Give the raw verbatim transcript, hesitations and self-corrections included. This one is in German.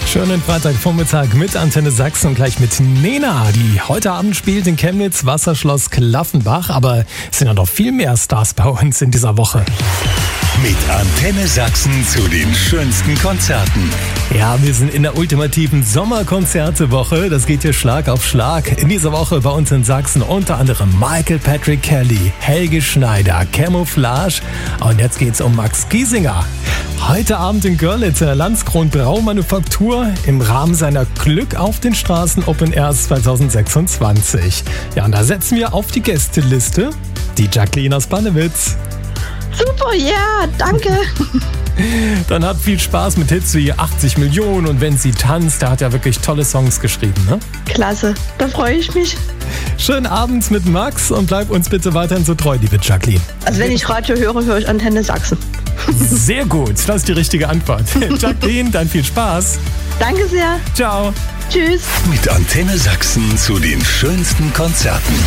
Schönen Freitagvormittag mit Antenne Sachsen und gleich mit Nena, die heute Abend spielt in Chemnitz, Wasserschloss Klaffenbach. Aber es sind ja noch viel mehr Stars bei uns in dieser Woche. Mit Antenne Sachsen zu den schönsten Konzerten. Ja, wir sind in der ultimativen Sommerkonzertewoche. Das geht hier Schlag auf Schlag. In dieser Woche bei uns in Sachsen unter anderem Michael Patrick Kelly, Helge Schneider, Camouflage und jetzt geht's um Max Giesinger. Heute Abend in Görlitz in der Landskron Braumanufaktur im Rahmen seiner Glück auf den Straßen Open Airs zwanzig sechsundzwanzig. Ja, und da setzen wir auf die Gästeliste die Jacqueline aus Bannewitz. Super, ja, yeah, danke. Dann hat viel Spaß mit Hits wie achtzig Millionen und Wenn sie tanzt, der hat ja wirklich tolle Songs geschrieben, ne? Klasse, da freue ich mich. Schönen Abend mit Max und bleib uns bitte weiterhin so treu, liebe Jacqueline. Also wenn ich Radio höre, höre ich Antenne Sachsen. Sehr gut, das ist die richtige Antwort. Jacqueline, dann viel Spaß. Danke sehr. Ciao. Tschüss. Mit Antenne Sachsen zu den schönsten Konzerten.